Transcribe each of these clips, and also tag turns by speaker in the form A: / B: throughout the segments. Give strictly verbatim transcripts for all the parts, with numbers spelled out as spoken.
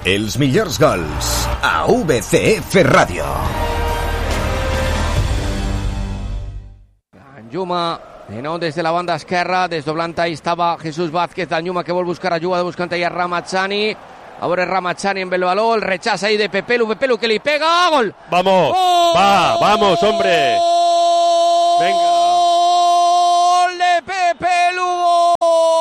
A: Els millors gols a V C F Ràdio.
B: Lluma, de nou des de la banda esquerra, desdoblant ahí estava Jesús Vázquez, del Lluma que vol buscar ajuda, buscant ahí a Ramazani. Ahora Ramazani en el balón, el rechaza ahí de Pepelu, Pepelu que le pega, gol.
C: Vamos, ¡gol! Va, vamos, hombre. Venga.
B: Gol de Pepelu.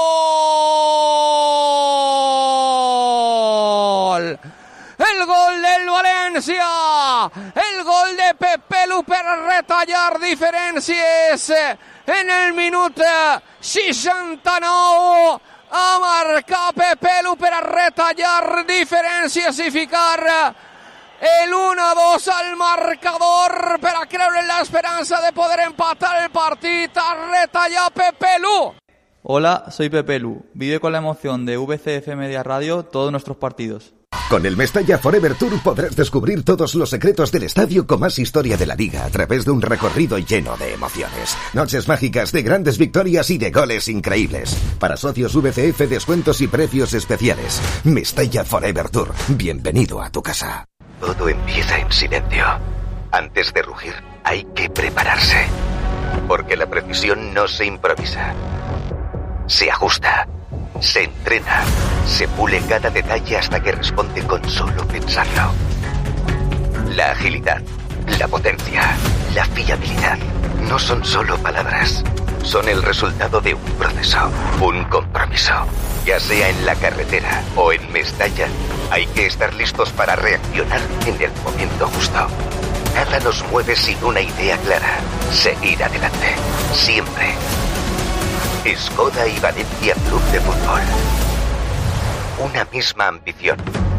B: Gol. El gol del València. El gol de Pepelu per retallar diferències en el minut seixanta-nou. A marcar Pepelu per a retallar diferències i ficar el uno a dos al marcador per a creure en la esperanza de poder empatar el partit. A retallar Pepelu.
D: Hola, soy Pepelu. Vive con la emoción de V C F Media Radio todos nuestros partidos.
A: Con el Mestalla Forever Tour podrás descubrir todos los secretos del estadio con más historia de la liga a través de un recorrido lleno de emociones. Noches mágicas de grandes victorias y de goles increíbles. Para socios V C F, descuentos y precios especiales. Mestalla Forever Tour. Bienvenido a tu casa.
E: Todo empieza en silencio. Antes de rugir, hay que prepararse. Porque la precisión no se improvisa. Se ajusta. Se entrena, se pule cada detalle hasta que responde con solo pensarlo. La agilidad, la potencia, la fiabilidad no son solo palabras, son el resultado de un proceso, un compromiso. Ya sea en la carretera o en Mestalla, hay que estar listos para reaccionar en el momento justo. Nada nos mueve sin una idea clara, seguir adelante, siempre. Skoda y Valencia Club de Fútbol. Una misma ambición.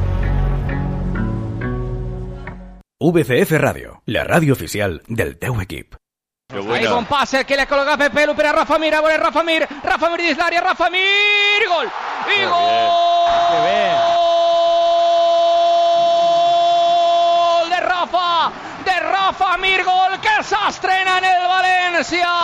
A: V C F Radio, la radio oficial del teu equip.
B: Ahí bon passe que le col·loca Pepelu per a Rafa Mir, a veure Rafa Mir, Rafa Mir dins l'àrea, Rafa Mir, gol! I gol! De Rafa, de Rafa Mir, gol que s'estrena en el València!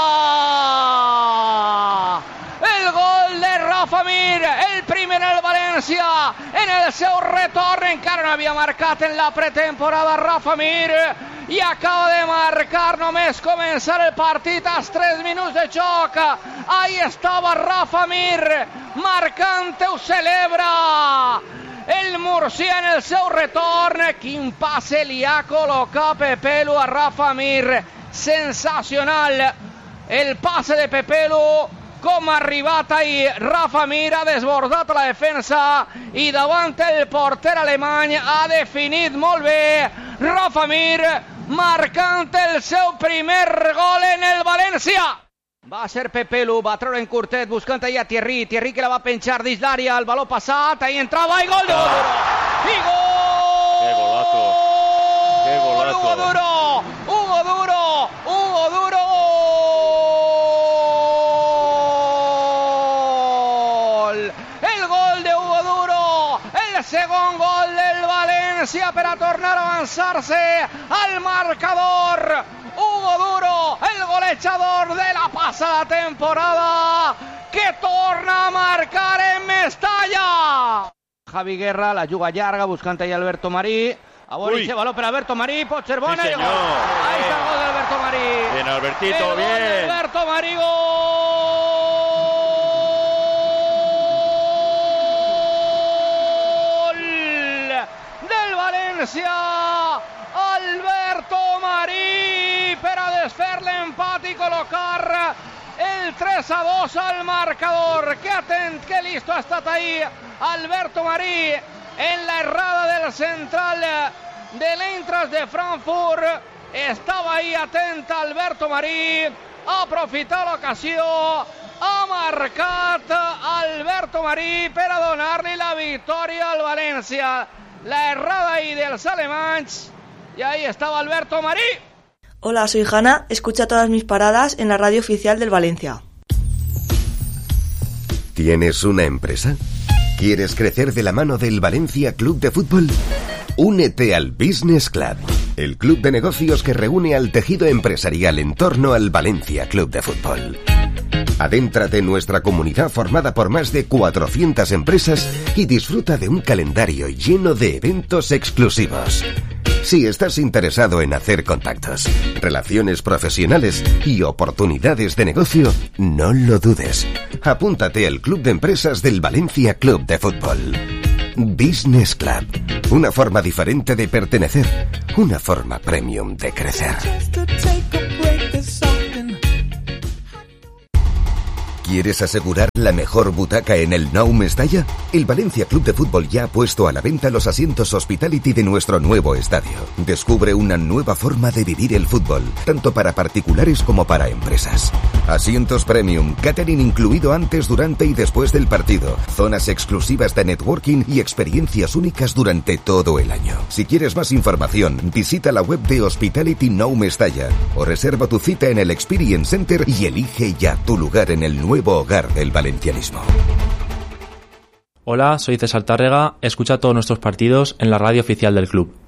B: El gol de Rafa Mir, el primer en el València, en el seu retorn, encara no havia marcat en la pretemporada Rafa Mir, i acaba de marcar només començar el partit als tres minuts de joc. Ahí estava Rafa Mir, marcant, ho celebra el murcià en el seu retorn. Quin passe li ha col·locat Pepelu a Rafa Mir, sensacional el passe de Pepelu. Com ha arribat ahir Rafa Mir, ha desbordat la defensa i davant el porter alemany ha definit molt bé Rafa Mir, marcant el seu primer gol en el València. Va ser Pepelu, va treure en curtet buscant ahir a Thierry, Thierry que la va penjar dins l'àrea, el baló passat, ahí entrava i gol de Hugo Duro. I gol!
C: ¡Qué golazo! ¡Qué golazo!
B: Hugo Duro, Hugo Duro, Hugo Duro. Segon gol del València per a tornar a avançar-se al marcador. Hugo Duro, el golejador de la passada temporada, que torna a marcar en Mestalla. Javi Guerra, la juga llarga, buscant ahí Alberto Marí. A veure ese baló per Alberto Marí, pot ser bona.
C: Sí,
B: i gol. Ahí está el gol de Alberto Marí.
C: Bien, Albertito,
B: el
C: bien.
B: Gol de Alberto Marí, gol. Alberto Marí per a desfer l'empat i col·locar el tres a dos al marcador. Que atent, que listo ha estat ahí Alberto Marí en la errada del central de l'Eintracht de Frankfurt. Estava ahí atent Alberto Marí, ha aprofitat l'ocasió, ha marcat Alberto Marí per a donar-li la victòria al València. La errada ahí dels alemanys. Y ahí estaba Alberto Marí.
F: Hola, soy Hanna. Escucha todas mis paradas en la radio oficial del Valencia.
A: ¿Tienes una empresa? ¿Quieres crecer de la mano del Valencia Club de Fútbol? Únete al Business Club, el club de negocios que reúne al tejido empresarial en torno al Valencia Club de Fútbol. Adéntrate en nuestra comunidad formada por más de cuatrocientas empresas y disfruta de un calendario lleno de eventos exclusivos. Si estás interesado en hacer contactos, relaciones profesionales y oportunidades de negocio, no lo dudes. Apúntate al Club de Empresas del Valencia Club de Fútbol. Business Club. Una forma diferente de pertenecer. Una forma premium de crecer. ¿Quieres asegurar la mejor butaca en el Nou Mestalla? El Valencia Club de Fútbol ya ha puesto a la venta los asientos Hospitality de nuestro nuevo estadio. Descubre una nueva forma de vivir el fútbol, tanto para particulares como para empresas. Asientos premium, catering incluido antes, durante y después del partido, zonas exclusivas de networking y experiencias únicas durante todo el año. Si quieres más información, visita la web de Hospitality Nou Mestalla o reserva tu cita en el Experience Center y elige ya tu lugar en el nuevo hogar del valencianismo.
G: Hola, soy César Tárrega. Escucha todos nuestros partidos en la radio oficial del club.